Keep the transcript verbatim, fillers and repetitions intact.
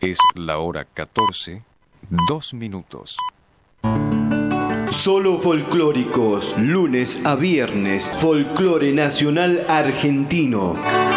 Es la hora catorce, dos minutos. Solo folclóricos, lunes a viernes, folclore nacional argentino.